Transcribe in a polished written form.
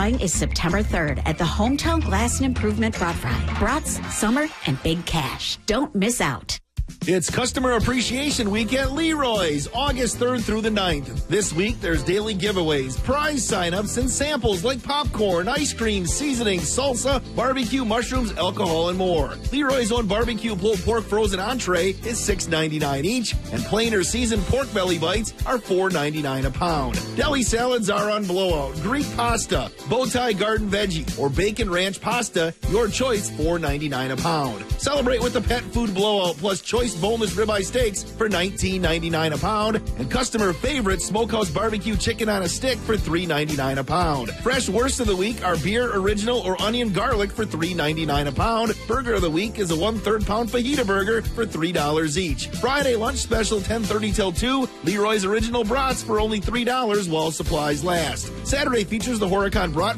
drawing is September 3rd at the Hometown Glass and Improvement Brat Fry. Brats, summer, and big cash. Don't miss out. It's Customer Appreciation Week at Leroy's, August 3rd through the 9th. This week, there's daily giveaways, prize sign-ups, and samples like popcorn, ice cream, seasoning, salsa, barbecue, mushrooms, alcohol, and more. Leroy's own barbecue pulled pork frozen entree is $6.99 each, and plain or seasoned pork belly bites are $4.99 a pound. Deli salads are on blowout, Greek pasta, bow tie garden veggie, or bacon ranch pasta, your choice, $4.99 a pound. Celebrate with the pet food blowout plus choice boneless ribeye steaks for $19.99 a pound, and customer favorite smokehouse barbecue chicken on a stick for $3.99 a pound. Fresh worst of the week are beer original or onion garlic for $3.99 a pound. Burger of the week is a 1/3 pound fajita burger for $3 each. Friday lunch special 10:30 till 2. Leroy's original brats for only $3 while supplies last. Saturday features the Horicon Brat